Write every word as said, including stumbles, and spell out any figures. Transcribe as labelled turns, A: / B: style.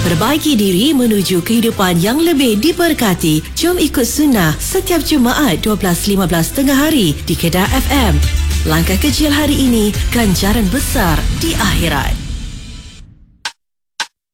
A: Perbaiki diri menuju kehidupan yang lebih diberkati. Jom ikut sunnah setiap Jumaat dua belas lima belas tengah hari di Kedah F M. Langkah kecil hari ini, ganjaran besar di akhirat.